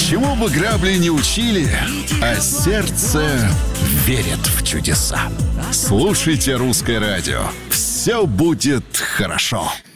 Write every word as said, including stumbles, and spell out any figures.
Чему бы грабли не учили, а сердце верит в чудеса. Слушайте «Русское радио». Все будет хорошо.